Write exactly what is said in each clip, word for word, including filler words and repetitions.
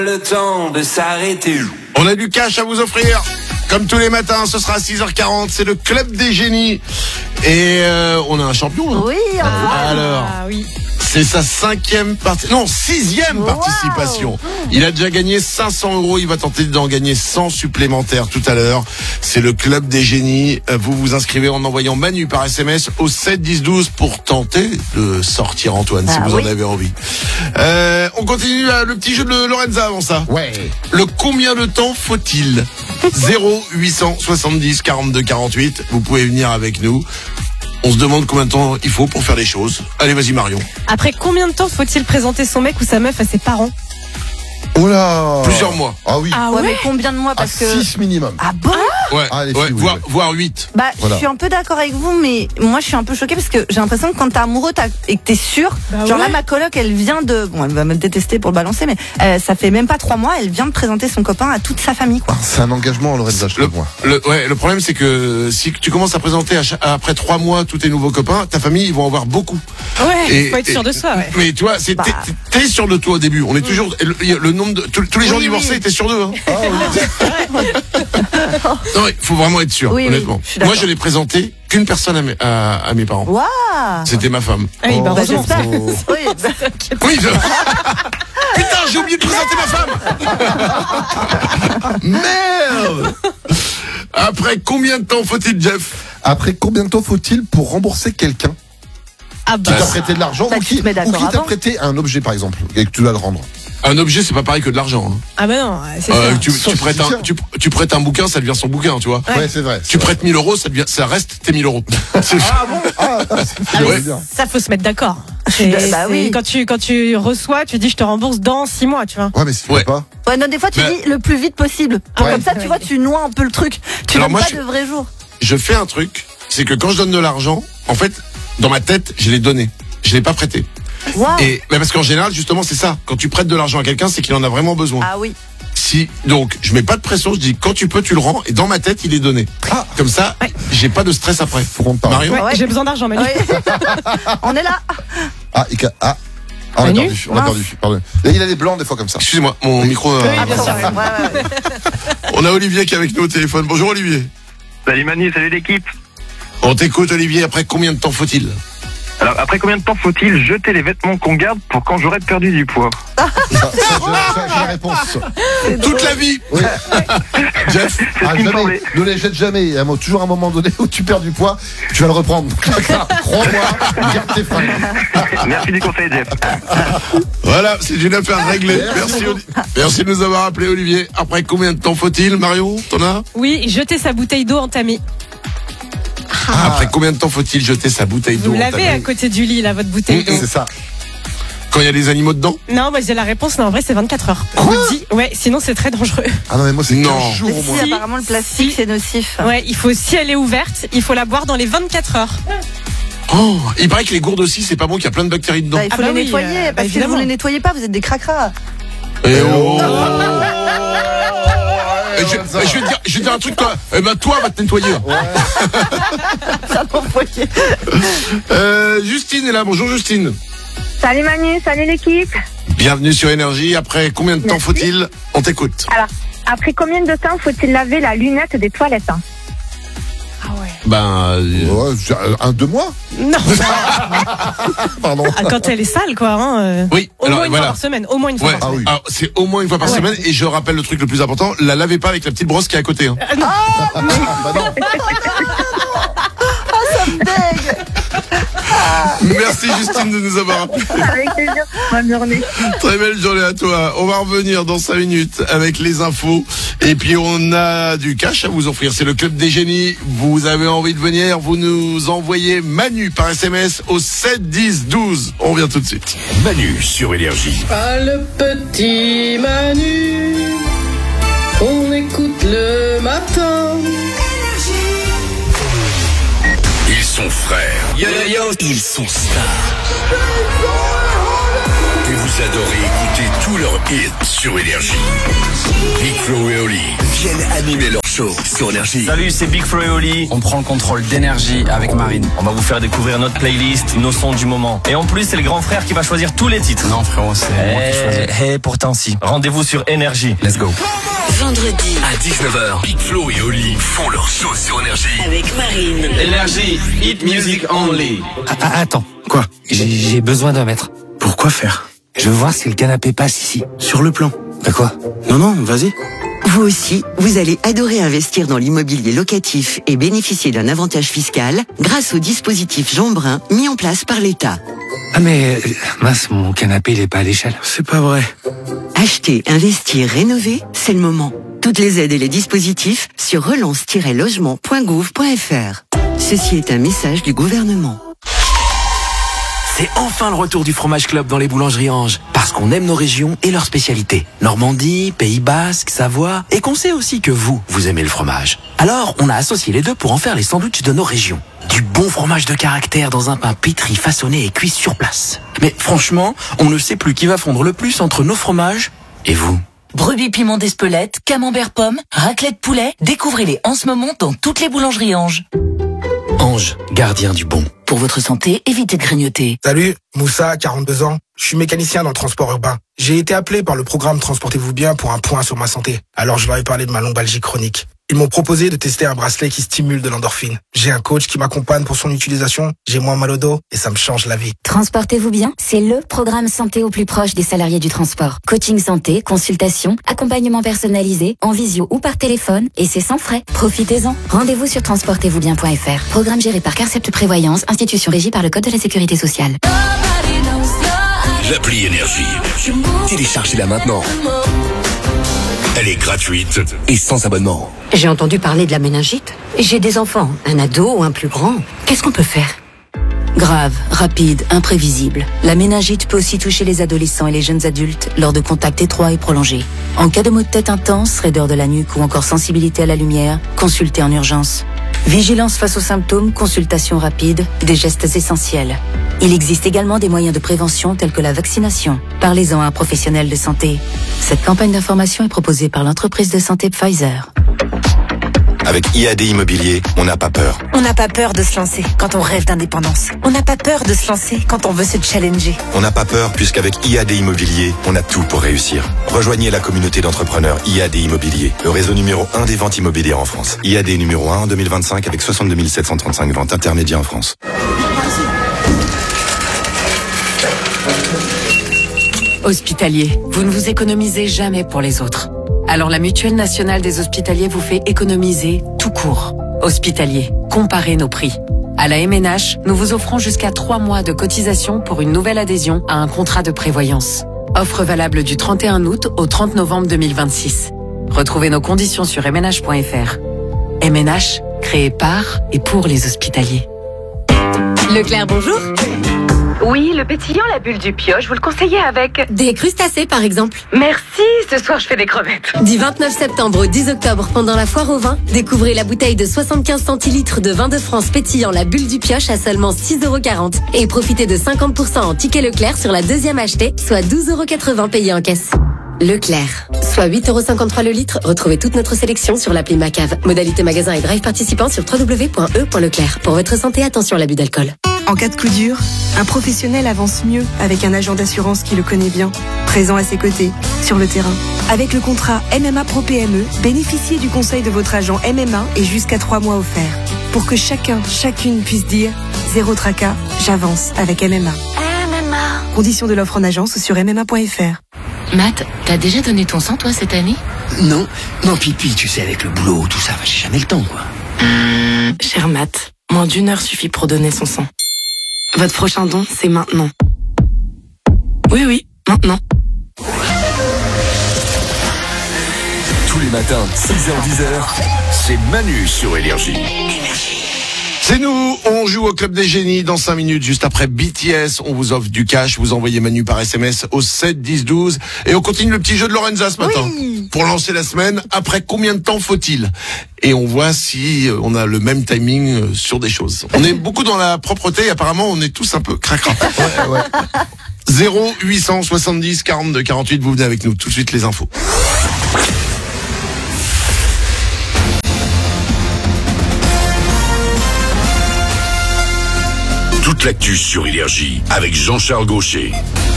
Le temps de s'arrêter. On a du cash à vous offrir. Comme tous les matins, ce sera à six heures quarante. C'est le Club des Génies. Et euh, on a un champion. Hein. Oui, ah, Alors, oui. C'est sa cinquième partie, non, sixième wow. participation. Il a déjà gagné cinq cents euros. Il va tenter d'en gagner cent supplémentaires tout à l'heure. C'est le Club des Génies. Vous vous inscrivez en envoyant Manu par S M S au sept dix douze pour tenter de sortir Antoine, ah, si vous oui. en avez envie. Euh, on continue le petit jeu de Lorenza avant ça. Ouais. Le combien de temps faut-il? zéro huit cent soixante-dix quarante-deux quarante-huit. Vous pouvez venir avec nous. On se demande combien de temps il faut pour faire les choses. Allez, vas-y Marion. Après combien de temps faut-il présenter son mec ou sa meuf à ses parents? Oh là! Plusieurs mois. Ah oui. Ah ouais, mais combien de mois parce à que six minimum. Ah bon? Ouais, ah, les ouais filles, voire, oui, ouais. voire huit. Bah, voilà. Je suis un peu d'accord avec vous, mais moi, je suis un peu choquée parce que j'ai l'impression que quand t'es amoureux t'as, et que t'es sûr, bah genre ouais. là, ma coloc, elle vient de, bon, elle va me détester pour le balancer, mais euh, ça fait même pas trois mois, elle vient de présenter son copain à toute sa famille, quoi. C'est un engagement, Lorenza, je le, moi. Le, ouais, le problème, c'est que si tu commences à présenter à chaque, après trois mois tous tes nouveaux copains, ta famille, ils vont en avoir beaucoup. Ouais, et, faut être sûr et, de soi, ouais. Mais tu vois, c'est, bah. t'es, t'es sûr de toi au début. On est mmh. toujours, le, le nombre de, tous, tous les gens oui, divorcés, oui. t'es sûr d'eux, hein. Ah, oui. Non, il faut vraiment être sûr, oui, honnêtement. Oui, je moi, je n'ai présenté qu'une personne à mes, à, à mes parents. Wow. C'était ma femme. Ah oui, bah, heureusement. Bah, oh. Oui, bah. oui je... Putain, j'ai oublié de présenter ma femme. Merde. Après combien de temps faut-il, Jeff? Après combien de temps faut-il pour rembourser quelqu'un ah bah, qui t'a prêté de l'argent bah, ou qui, ou qui t'a prêté un objet, par exemple, et que tu dois le rendre? Un objet, c'est pas pareil que de l'argent. Hein. Ah bah non, c'est euh, ça. Tu, tu, prêtes un, tu, tu prêtes un bouquin, ça devient son bouquin, tu vois. Ouais, ouais c'est vrai. C'est tu vrai. prêtes mille euros, ça, devient, ça reste tes mille euros. Ah bon ah, ah, ouais. Ça, faut se mettre d'accord. C'est, bah, oui. Quand tu, quand tu reçois, tu dis je te rembourse dans six mois, tu vois. Ouais, mais si tu ouais. veux pas. Ouais, non, des fois, tu bah, dis le plus vite possible. Genre, ouais. Comme ça, tu vois, tu noies un peu le truc. Tu donnes pas je, de vrais jours. Je fais un truc, c'est que quand je donne de l'argent, en fait, dans ma tête, je l'ai donné. Je l'ai pas prêté. Wow. Et mais parce qu'en général, justement, c'est ça. Quand tu prêtes de l'argent à quelqu'un, c'est qu'il en a vraiment besoin. Ah oui. Si donc, je mets pas de pression. Je dis quand tu peux, tu le rends. Et dans ma tête, il est donné. Ah. Comme ça, ouais. j'ai pas de stress après. Faut qu'on parle. Marion, ouais, ouais. J'ai besoin d'argent, Manu. Ouais. On est là. Ah, il a... ah. Ah, on a perdu. On a perdu. Pardon. Et il a des blancs des fois comme ça. Excusez-moi, mon oui. micro. Oui, euh... bien sûr. Ouais, ouais. On a Olivier qui est avec nous au téléphone. Bonjour Olivier. Salut Manu, salut l'équipe. On t'écoute Olivier. Après combien de temps faut-il? Alors, après combien de temps faut-il jeter les vêtements qu'on garde pour quand j'aurai perdu du poids? Ça, ça, ça, j'ai la réponse. Toute la vie. Oui. Jeff, ah, jamais, ne les jette jamais. Il y a toujours un moment donné où tu perds du poids, tu vas le reprendre. Crois-moi, garde tes fringues. Merci du conseil, Jeff. Voilà, c'est une affaire réglée. Merci, Oli- Merci de nous avoir appelé, Olivier. Après combien de temps faut-il, Marion? T'en as? Oui, jeter sa bouteille d'eau entamée. Ah, après combien de temps faut-il jeter sa bouteille d'eau? Vous l'avez à côté du lit, là, votre bouteille d'eau. C'est ça. Quand il y a des animaux dedans? Non, moi j'ai la réponse, non, en vrai c'est vingt-quatre heures. Quoi? Je vous dis, ouais, sinon c'est très dangereux. Ah non, mais moi c'est non. quinze jours au Si, moins. apparemment le plastique si. c'est nocif. Ouais, il faut, si elle est ouverte, il faut la boire dans les vingt-quatre heures. Oh, il paraît que les gourdes aussi, c'est pas bon, qu'il y a plein de bactéries dedans. Bah, il faut ah bah les oui, nettoyer, euh, bah parce que évidemment. vous les nettoyez pas, vous êtes des cracras. Et oh. Et je, je, vais te dire, je vais te dire un truc, toi. Eh ben, toi, va te nettoyer. Ouais. Ça m'envoyait. Euh, Justine est là. Bonjour, Justine. Salut Manu, salut l'équipe. Bienvenue sur Énergie. Après combien de temps Merci. faut-il? On t'écoute. Alors, après combien de temps faut-il laver la lunette des toilettes? Ah ouais. Ben, euh... Ouais, un, deux mois? Non. Pardon. Ah, quand elle est sale, quoi. Hein, euh, oui. Au alors, moins une voilà. fois par semaine. Au moins une fois ouais. par semaine. Ah oui. Alors, c'est au moins une fois par ah ouais. semaine. Et je rappelle le truc le plus important, la lavez pas avec la petite brosse qui est à côté. Hein. Ah, non. Ah, bah non. Ah, ça me dégue. Merci Justine de nous avoir appelé. Avec plaisir. Bonne journée. Très belle journée à toi. On va revenir dans cinq minutes avec les infos. Et puis on a du cash à vous offrir. C'est le Club des Génies. Vous avez envie de venir, vous nous envoyez Manu par S M S au sept dix douze. On revient tout de suite. Manu sur Énergie. Ah, le petit Manu, on écoute le matin. Ils sont frères. Yo yo yo. Ils sont stars. Et vous adorez écouter tous leurs hits sur Énergie. Big Flo et Oli viennent animer leur show sur Énergie. Salut, c'est Big Flo et Oli. On prend le contrôle d'Énergie avec Marine. On va vous faire découvrir notre playlist, nos sons du moment. Et en plus, c'est le grand frère qui va choisir tous les titres. Non frérot, c'est hey, moi qui choisis. Hey, pourtant si. Rendez-vous sur Énergie. Let's go. Vendredi à dix-neuf heures, Big Flo et Oli font leur show sur Énergie. Avec Marine. Énergie, hit music only. Ah, ah, attends, quoi? J'ai, j'ai besoin d'un mètre. Pourquoi faire? Je veux voir si le canapé passe ici. Sur le plan. Bah quoi? Non, non, vas-y. Vous aussi, vous allez adorer investir dans l'immobilier locatif et bénéficier d'un avantage fiscal grâce au dispositif Jean Brun mis en place par l'État. Ah mais, mince, mon canapé il est pas à l'échelle. C'est pas vrai. Acheter, investir, rénover, c'est le moment. Toutes les aides et les dispositifs sur relance tiret logement point gouv point f r. Ceci est un message du gouvernement. C'est enfin le retour du fromage club dans les boulangeries Ange. Parce qu'on aime nos régions et leurs spécialités. Normandie, Pays Basque, Savoie. Et qu'on sait aussi que vous, vous aimez le fromage. Alors, on a associé les deux pour en faire les sandwichs de nos régions. Du bon fromage de caractère dans un pain pétri, façonné et cuit sur place. Mais franchement, on ne sait plus qui va fondre le plus entre nos fromages et vous. Brebis piment d'Espelette, camembert pomme, raclette poulet. Découvrez-les en ce moment dans toutes les boulangeries Ange. Ange, gardien du bon. Pour votre santé, évitez de grignoter. Salut, Moussa, quarante-deux ans. Je suis mécanicien dans le transport urbain. J'ai été appelé par le programme Transportez-vous bien pour un point sur ma santé. Alors je leur ai parlé de ma lombalgie chronique. Ils m'ont proposé de tester un bracelet qui stimule de l'endorphine. J'ai un coach qui m'accompagne pour son utilisation. J'ai moins mal au dos et ça me change la vie. Transportez-vous bien, c'est le programme santé au plus proche des salariés du transport. Coaching santé, consultation, accompagnement personnalisé, en visio ou par téléphone, et c'est sans frais. Profitez-en. Rendez-vous sur transportez vous bien point f r. Programme géré par Carcept Prévoyance, institution régie par le Code de la Sécurité sociale. L'appli Énergie. Téléchargez-la maintenant. Elle est gratuite et sans abonnement. J'ai entendu parler de la méningite. J'ai des enfants, un ado ou un plus grand. Qu'est-ce qu'on peut faire? Grave, rapide, imprévisible. La méningite peut aussi toucher les adolescents et les jeunes adultes lors de contacts étroits et prolongés. En cas de maux de tête intense, raideur de la nuque ou encore sensibilité à la lumière, consultez en urgence. Vigilance face aux symptômes, consultation rapide, des gestes essentiels. Il existe également des moyens de prévention tels que la vaccination. Parlez-en à un professionnel de santé. Cette campagne d'information est proposée par l'entreprise de santé Pfizer. Avec I A D Immobilier, on n'a pas peur. On n'a pas peur de se lancer quand on rêve d'indépendance. On n'a pas peur de se lancer quand on veut se challenger. On n'a pas peur puisqu'avec I A D Immobilier, on a tout pour réussir. Rejoignez la communauté d'entrepreneurs I A D Immobilier, le réseau numéro un des ventes immobilières en France. I A D numéro un en deux mille vingt-cinq avec soixante-deux mille sept cent trente-cinq ventes intermédiaires en France. Hospitalier, vous ne vous économisez jamais pour les autres. Alors la Mutuelle Nationale des Hospitaliers vous fait économiser tout court. Hospitalier, comparez nos prix. À la M N H, nous vous offrons jusqu'à trois mois de cotisation pour une nouvelle adhésion à un contrat de prévoyance. Offre valable du trente et un août au trente novembre deux mille vingt-six. Retrouvez nos conditions sur m n h point f r. M N H, créé par et pour les hospitaliers. Leclerc, bonjour. Oui, le pétillant, la bulle du pioche, vous le conseillez avec... Des crustacés, par exemple. Merci, ce soir je fais des crevettes. Du vingt-neuf septembre au dix octobre, pendant la foire au vin, découvrez la bouteille de soixante-quinze centilitres de vin de France pétillant la bulle du pioche à seulement six euros quarante. Et profitez de cinquante pour cent en ticket Leclerc sur la deuxième achetée, soit douze euros quatre-vingts payés en caisse. Leclerc, soit huit euros cinquante-trois le litre. Retrouvez toute notre sélection sur l'appli Macave. Modalité magasin et drive participant sur w w w point e point leclerc. Pour votre santé, attention à l'abus d'alcool. En cas de coup dur, un professionnel avance mieux avec un agent d'assurance qui le connaît bien, présent à ses côtés, sur le terrain. Avec le contrat M M A Pro P M E, bénéficiez du conseil de votre agent M M A et jusqu'à trois mois offerts. Pour que chacun, chacune puisse dire « Zéro tracas, j'avance avec M M A ». M M A. Conditions de l'offre en agence sur m m a point f r. Matt, t'as déjà donné ton sang, toi, cette année? Non, non, pipi, tu sais, avec le boulot, tout ça, j'ai jamais le temps, quoi. Mmh, cher Matt, moins d'une heure suffit pour donner son sang. Votre prochain don, c'est maintenant. Oui, oui, maintenant. Tous les matins, six heures dix heures, c'est Manu sur Énergie. C'est nous, on joue au Club des Génies dans cinq minutes, juste après B T S. On vous offre du cash, vous envoyez Manu par S M S au sept dix douze. Et on continue le petit jeu de Lorenza ce matin. Oui. Pour lancer la semaine, après combien de temps faut-il? Et on voit si on a le même timing sur des choses. On est beaucoup dans la propreté et apparemment on est tous un peu cracra. Ouais, ouais. zéro huit cent soixante-dix quarante-deux quarante-huit, vous venez avec nous. Tout de suite les infos. Toute l'actu sur Énergie avec Jean-Charles Gaucher.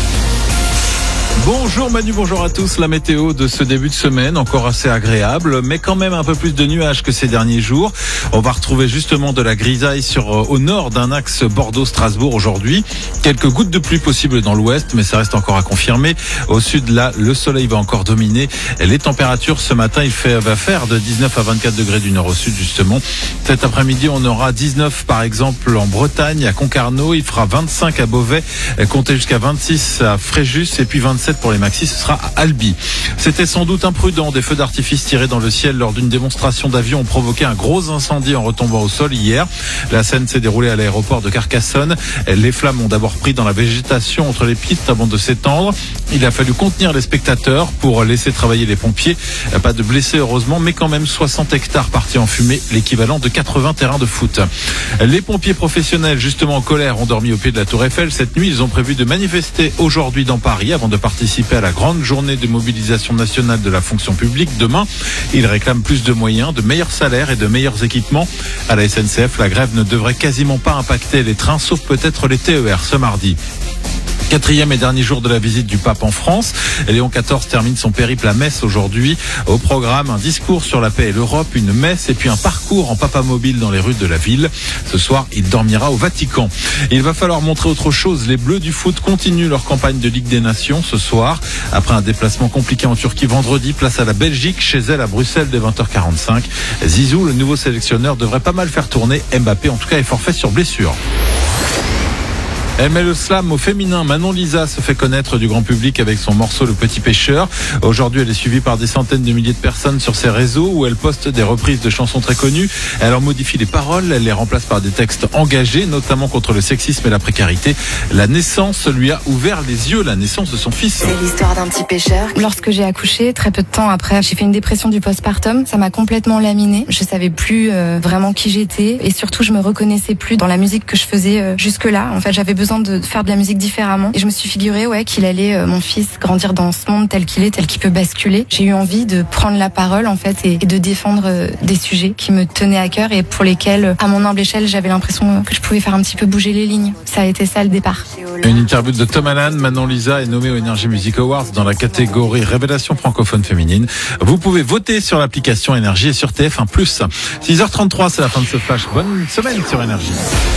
Bonjour Manu, bonjour à tous. La météo de ce début de semaine, encore assez agréable, mais quand même un peu plus de nuages que ces derniers jours. On va retrouver justement de la grisaille sur, au nord d'un axe Bordeaux-Strasbourg aujourd'hui. Quelques gouttes de pluie possibles dans l'ouest, mais ça reste encore à confirmer. Au sud, là, le soleil va encore dominer. Les températures ce matin, il fait, va faire de dix-neuf à vingt-quatre degrés du nord au sud justement. Cet après-midi, on aura dix-neuf par exemple en Bretagne, à Concarneau. Il fera vingt-cinq à Beauvais, comptez jusqu'à vingt-six à Fréjus et puis vingt-sept pour les maxis, ce sera à Albi. C'était sans doute imprudent. Des feux d'artifice tirés dans le ciel lors d'une démonstration d'avion ont provoqué un gros incendie en retombant au sol hier. La scène s'est déroulée à l'aéroport de Carcassonne. Les flammes ont d'abord pris dans la végétation entre les pistes avant de s'étendre. Il a fallu contenir les spectateurs pour laisser travailler les pompiers. Pas de blessés heureusement, mais quand même soixante hectares partis en fumée, l'équivalent de quatre-vingts terrains de foot. Les pompiers professionnels, justement en colère, ont dormi au pied de la Tour Eiffel. Cette nuit, ils ont prévu de manifester aujourd'hui dans Paris avant de participer à la grande journée de mobilisation nationale de la fonction publique demain. Ils réclament plus de moyens, de meilleurs salaires et de meilleurs équipements. À la S N C F, la grève ne devrait quasiment pas impacter les trains, sauf peut-être les T E R ce mardi. Quatrième et dernier jour de la visite du pape en France. Léon quatorze termine son périple à Metz aujourd'hui. Au programme, un discours sur la paix et l'Europe, une messe et puis un parcours en papamobile dans les rues de la ville. Ce soir, il dormira au Vatican. Il va falloir montrer autre chose. Les Bleus du foot continuent leur campagne de Ligue des Nations ce soir. Après un déplacement compliqué en Turquie vendredi, place à la Belgique, chez elle à Bruxelles dès vingt heures quarante-cinq. Zizou, le nouveau sélectionneur, devrait pas mal faire tourner. Mbappé, en tout cas, est forfait sur blessure. Elle met le slam au féminin. Manon Lisa se fait connaître du grand public avec son morceau Le Petit Pêcheur. Aujourd'hui, elle est suivie par des centaines de milliers de personnes sur ses réseaux où elle poste des reprises de chansons très connues. Elle en modifie les paroles, elle les remplace par des textes engagés, notamment contre le sexisme et la précarité. La naissance lui a ouvert les yeux, la naissance de son fils. C'est l'histoire d'un petit pêcheur. Lorsque j'ai accouché, très peu de temps après, j'ai fait une dépression du postpartum. Ça m'a complètement laminée. Je savais plus euh, vraiment qui j'étais et surtout, je me reconnaissais plus dans la musique que je faisais euh, jusque-là. En fait, j'avais besoin de faire de la musique différemment et je me suis figuré ouais qu'il allait euh, mon fils grandir dans ce monde tel qu'il est, tel qu'il peut basculer. J'ai eu envie de prendre la parole en fait et, et de défendre euh, des sujets qui me tenaient à cœur et pour lesquels à mon humble échelle j'avais l'impression que je pouvais faire un petit peu bouger les lignes. Ça a été ça le départ. Une interview de Tom Allen. Manon Lisa est nommée aux Energy Music Awards dans la catégorie Révélation francophone féminine. Vous pouvez voter sur l'application Énergie et sur T F un plus. six heures trente-trois, c'est la fin de ce flash. Bonne semaine sur Énergie.